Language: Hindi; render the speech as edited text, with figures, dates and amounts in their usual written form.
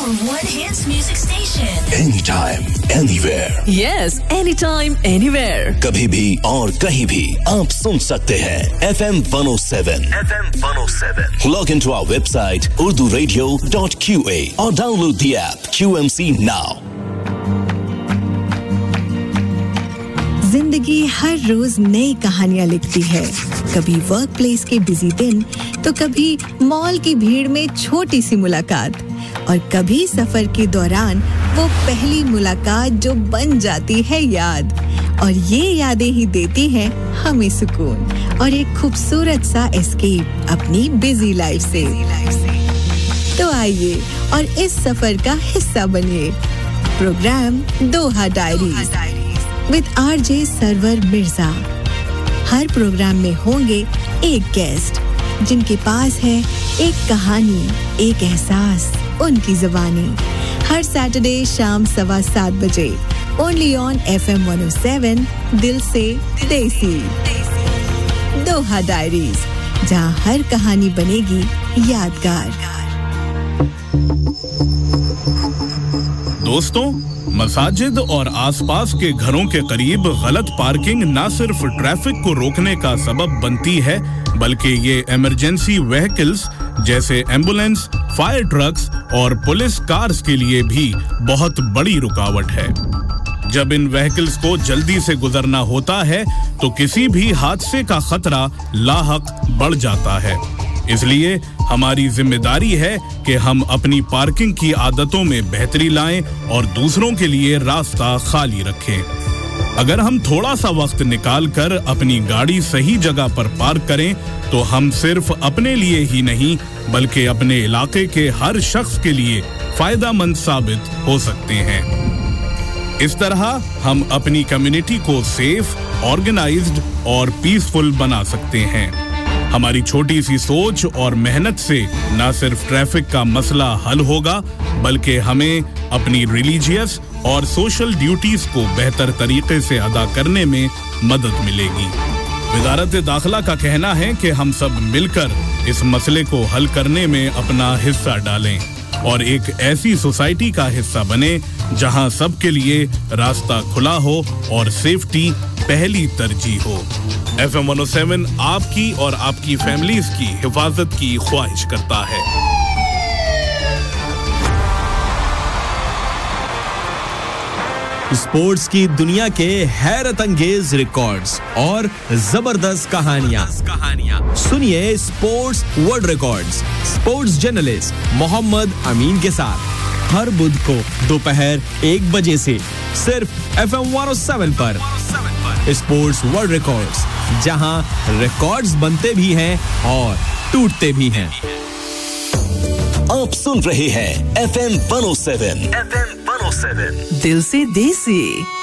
one hits music station. Anytime, anywhere. Yes, anytime, anywhere. कभी भी और कहीं भी आप सुन सकते हैं FM 107. FM 107. Log into our website urduradio.qa or download the app QMC now. जिंदगी हर रोज नई कहानियां लिखती है. कभी वर्क प्लेस के बिजी दिन, तो कभी मॉल की भीड़ में छोटी सी मुलाकात, और कभी सफर के दौरान वो पहली मुलाकात जो बन जाती है याद. और ये यादें ही देती हैं हमें सुकून और एक खूबसूरत सा एस्केप अपनी बिजी लाइफ से. तो आइए और इस सफर का हिस्सा बनिए. Programme Doha diaries with RJ server Mirza. Her programme में होंगे एक गेस्ट जिनके पास है एक कहानी, एक एहसास, उनकी ज़ुबानी. हर सैटरडे शाम 7:15 बजे ओनली ऑन FM 107 दिल से देसी. दोहा डायरीज, जहां हर कहानी बनेगी यादगार. दोस्तों, मसाजिद और आसपास के घरों के करीब गलत पार्किंग न सिर्फ ट्रैफिक को रोकने का सबब बनती है, बल्कि ये इमरजेंसी व्हीकल्स जैसे एम्बुलेंस, फायर ट्रक्स और पुलिस कार्स के लिए भी बहुत बड़ी रुकावट है. जब इन व्हीकल्स को जल्दी से गुजरना होता है तो किसी भी हादसे का खतरा लाहक बढ़ जाता है. इसलिए हमारी जिम्मेदारी है कि हम अपनी पार्किंग की आदतों में बेहतरी लाएं और दूसरों के लिए रास्ता खाली रखें. अगर हम थोड़ा सा वक्त निकाल कर अपनी गाड़ी सही जगह पर पार्क करें तो हम सिर्फ अपने लिए ही नहीं बल्कि अपने इलाके के हर शख्स के लिए फायदेमंद साबित हो सकते हैं. इस तरह हम अपनी कम्युनिटी को सेफ, ऑर्गेनाइज्ड और पीसफुल बना सकते हैं. हमारी छोटी सी सोच और मेहनत से न सिर्फ ट्रैफिक का मसला हल होगा बल्कि हमें अपनी रिलीजियस और सोशल ड्यूटीज को बेहतर तरीके से अदा करने में मदद मिलेगी. वजारत दाखिला का कहना है कि हम सब मिलकर इस मसले को हल करने में अपना हिस्सा डालें और एक ऐसी सोसाइटी का हिस्सा बने जहां सबके लिए रास्ता खुला हो और सेफ्टी पहली तरजीह हो. FM 107 आपकी और आपकी फैमिलीज की हिफाजत की ख्वाहिश करता है. स्पोर्ट्स की दुनिया के हैरत अंगेज रिकॉर्ड्स और जबरदस्त कहानियां सुनिए sports world records sports journalist Mohammad अमीन के साथ हर बुध को दोपहर 1 बजे से सिर्फ FM 107 पर. स्पोर्ट्स वर्ल्ड रिकॉर्ड्स, जहां रिकॉर्ड्स बनते भी हैं और टूटते भी हैं. आप सुन रहे हैं FM 107. FM 107. दिल से देसी.